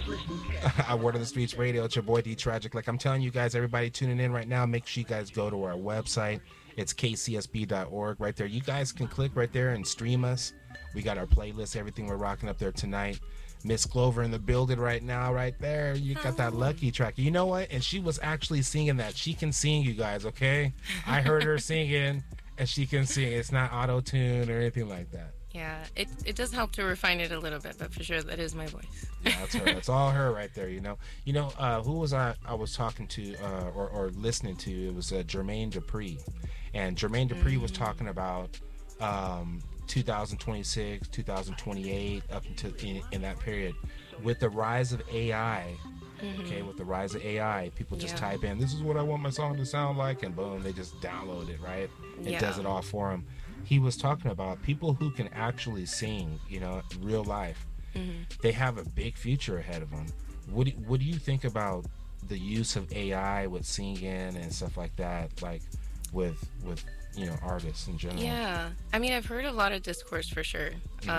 Word on the Streets Radio. It's your boy D Tragic. Like I'm telling you guys, everybody tuning in right now, make sure you guys go to our website. It's kcsb.org. Right there, you guys can click right there and stream us. We got our playlist, everything we're rocking up there tonight. Miss Clover in the building right now, right there. You got that lucky track. You know what? And she was actually singing that. She can sing, you guys, okay? I heard her singing, and she can sing. It's not auto-tune or anything like that. Yeah, it does help to refine it a little bit, but for sure that is my voice. Yeah, that's her. That's all her right there. Who was I was talking to or listening to? It was Jermaine Dupri, and Jermaine Dupri was talking about 2026, 2028, up until in that period, with the rise of AI. Okay, with the rise of AI, people just type in, "This is what I want my song to sound like," and boom, they just download it. Right, it does it all for them. He was talking about people who can actually sing, in real life. They have a big future ahead of them. What do you think about the use of AI with singing and stuff like that, like with artists in general? Yeah, I mean, I've heard a lot of discourse for sure.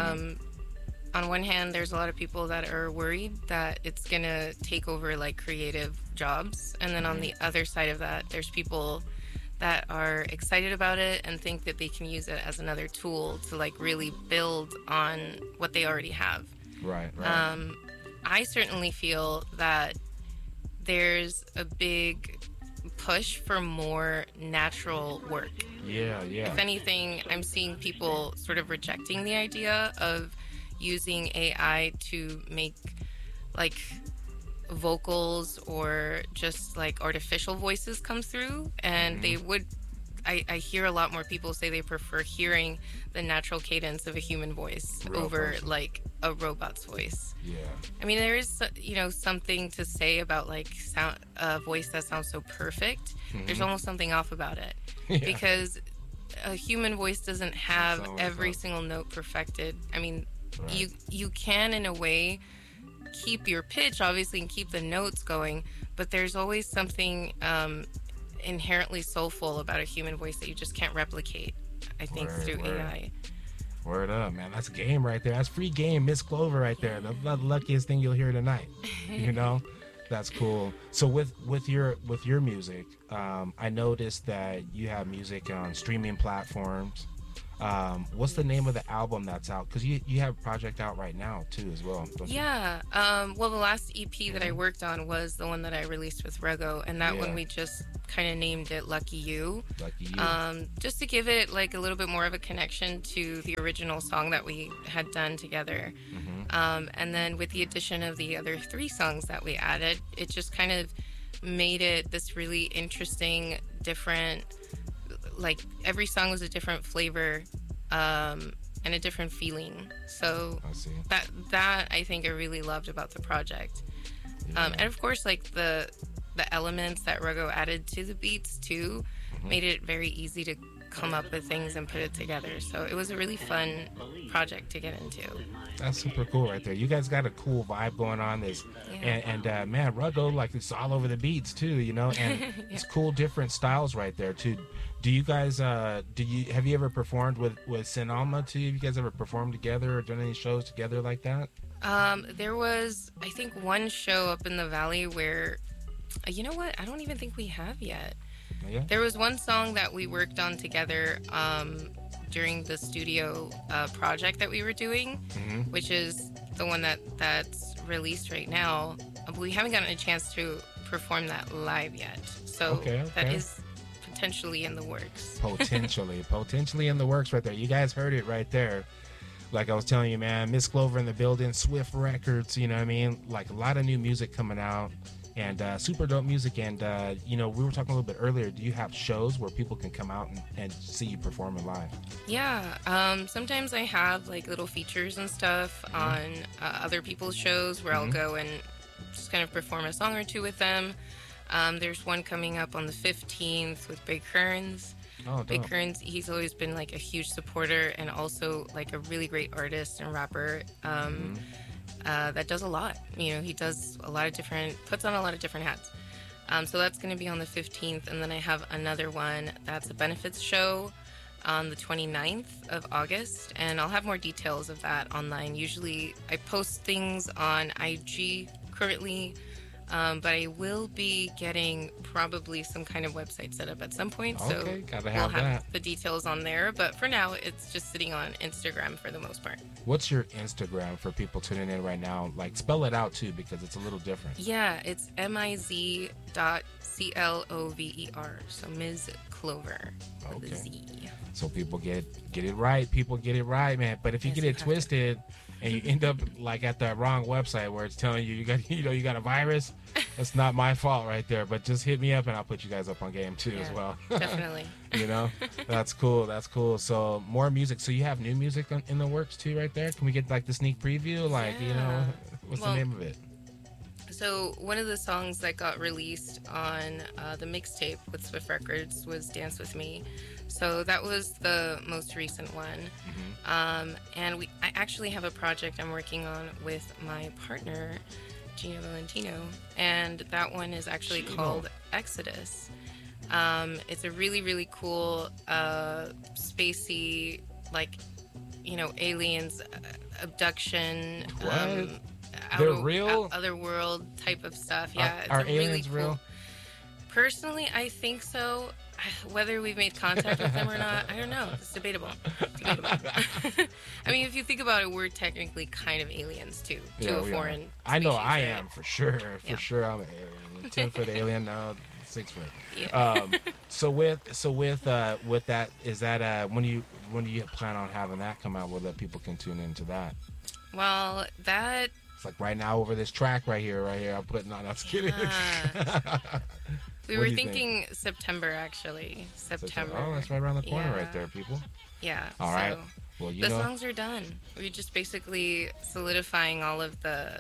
On one hand, there's a lot of people that are worried that it's gonna take over like creative jobs, and then on the other side of that, there's people that are excited about it and think that they can use it as another tool to like really build on what they already have. Right. I certainly feel that there's a big push for more natural work. Yeah. If anything, I'm seeing people sort of rejecting the idea of using AI to make like vocals or just like artificial voices come through, and they would I hear a lot more people say they prefer hearing the natural cadence of a human voice over like a robot's voice. Yeah. I mean, there is something to say about like a voice that sounds so perfect. There's almost something off about it because a human voice doesn't have every single note perfected. I mean, you can in a way keep your pitch obviously and keep the notes going, but there's always something inherently soulful about a human voice that you just can't replicate, I think, through AI. Word up, man. That's game right there. That's free game, Miss Clover right there. The luckiest thing you'll hear tonight. That's cool. So with your music, I noticed that you have music on streaming platforms. What's the name of the album that's out? Because you have a project out right now too as well, don't you? Yeah. Well, the last EP that I worked on was the one that I released with Rego, and that one we just kind of named it Lucky You. Lucky You. Just to give it like a little bit more of a connection to the original song that we had done together. And then with the addition of the other 3 songs that we added, it just kind of made it this really interesting, different, like every song was a different flavor and a different feeling. So I see. that I think I really loved about the project. And of course, like the elements that Rego added to the beats too made it very easy to come up with things and put it together. So it was a really fun project to get into. That's super cool right there. You guys got a cool vibe going on this. And man, Rego, like, it's all over the beats too, and it's cool different styles right there too. Do you guys have you ever performed with Sin Alma too? Have you guys ever performed together or done any shows together like that? There was, I think, one show up in the valley where, you know what? I don't even think we have yet. Yeah. There was one song that we worked on together during the studio project that we were doing, which is the one that's released right now. But we haven't gotten a chance to perform that live yet. So that is potentially in the works. Potentially in the works right there. You guys heard it right there. Like I was telling you, man, Miss Clover in the building, Swift Records, you know what I mean? Like a lot of new music coming out. And super dope music. And we were talking a little bit earlier, do you have shows where people can come out and see you performing live? Yeah, sometimes I have like little features and stuff on other people's shows where I'll go and just kind of perform a song or two with them. There's one coming up on the 15th with Big Kearns. Big Kearns, he's always been like a huge supporter and also like a really great artist and rapper. That does a lot. He does puts on a lot of different hats. So that's going to be on the 15th. And then I have another one that's a benefits show on the 29th of August. And I'll have more details of that online. Usually I post things on IG currently. But I will be getting probably some kind of website set up at some point. Okay, So gotta we'll have have that. the details on there. But for now, it's just sitting on Instagram for the most part. What's your Instagram for people tuning in right now? Like, spell it out too, because it's a little different. Yeah, it's miz.clover. So Ms. Clover with Okay. a Z. So people get it right. People get it right, man. But if you Yes, get you it have to. twisted and you end up like at the wrong website where it's telling you you got a virus, that's not my fault right there. But just hit me up and I'll put you guys up on game too as Yeah, well. Definitely. That's cool. That's cool. So more music. So you have new music in the works too, right there. Can we get like the sneak preview? Like Yeah. what's Well, the name of it? So one of the songs that got released on the mixtape with Swift Records was "Dance with Me." So that was the most recent one. And I actually have a project I'm working on with my partner, Gino Valentino, and that one is actually Gino. called Exodus. It's a really, really cool, spacey, like, aliens, abduction. What? They're real? Otherworld type of stuff. Yeah, it's Are a really aliens cool. real? Personally, I think so. Whether we've made contact with them or not, I don't know. It's debatable. I mean, if you think about it, we're technically kind of aliens too, to a we are. foreign. I know species, I right? am for sure. For Yeah. sure, I'm an alien. 10-foot alien now, 6 foot. Yeah. So with that, is that when do you plan on having that come out? Where that people can tune into that? Well, that. It's like right now over this track right here. I'm putting on. I'm just kidding. We What were do you think? thinking September, actually. September. Oh, that's right around the corner Yeah. right there, people. Yeah. All right. Well, The songs are done. We're just basically solidifying all of the,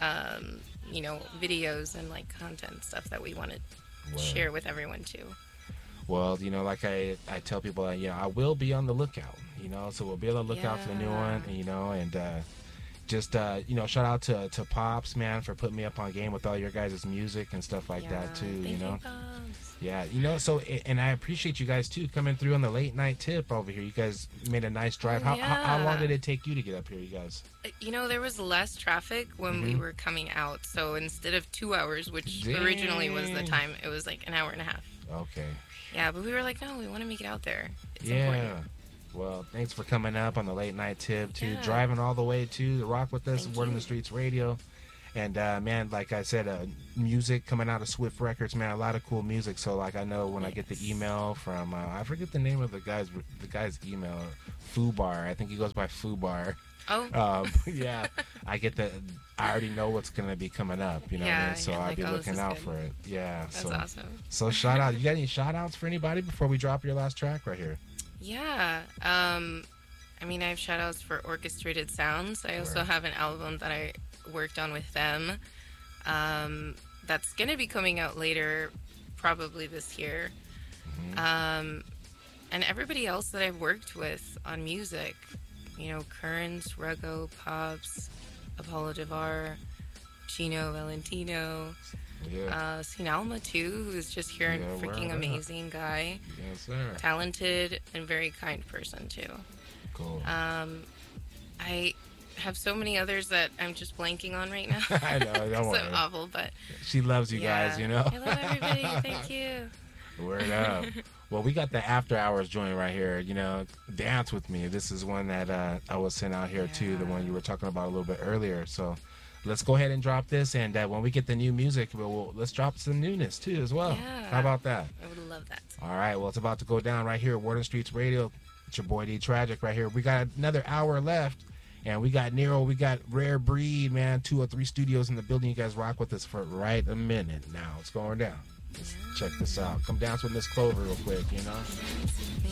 videos and like content stuff that we want to Well, share with everyone too. Well, like I tell people, I will be on the lookout. So we'll be on the lookout for the new one. And just shout out to Pops, man, for putting me up on game with all your guys' music and stuff like that too. Thank you, Pops. Yeah, so and I appreciate you guys too coming through on the late night tip over here. You guys made a nice drive. Oh, How long yeah. did it take you to get up here, you guys? There was less traffic when we were coming out. So instead of 2 hours, which originally was the Dang. time, it was like an hour and a half. Okay. Yeah, but we were like, no, we want to make it out there. It's Yeah. important. Well, thanks for coming up on the late night tip too. Yeah. Driving all the way to rock with us, Thank Word on you. the Streets Radio. And man, like I said, music coming out of Swift Records, man, a lot of cool music. So like I know when I get the email from I forget the name of the guy's email, Fubar. I think he goes by Fubar. Oh, Yeah, I already know what's gonna be coming up. You know what I Yeah, mean? So you're I'll like, be oh, this looking is out good. for it. Yeah. that's so awesome. so shout out. You got any shout outs for anybody before we drop your last track right here? Yeah. I have shout outs for Orchestrated Sounds. I also Right. have an album that I worked on with them. That's going to be coming out later, probably this year. And everybody else that I've worked with on music, Kearns, Ruggo, Pops, Apollo Devar, Gino Valentino, Yeah. Sinalma too, who's just here and Yeah, word freaking up. amazing guy. Yes, sir. Talented and very kind person too. Cool. I have so many others that I'm just blanking on right now. I know. Don't So worry. awful, but She loves you yeah. guys. I love everybody. Thank you. Word up. Well, we got the after hours joint right here. Dance with me. This is one that I was sent out here too. The one you were talking about a little bit earlier. So let's go ahead and drop this. And when we get the new music, let's drop some newness too as well. Yeah. How about that? I would love that. All right. Well, it's about to go down right here at Word on the Streets Radio. It's your boy D Tragic right here. We got another hour left. And we got Nero, we got Rare Breed, man. 203 Studios in the building. You guys rock with us for right a minute now. It's going down. Let's check this out. Come dance with Miss Clover real quick,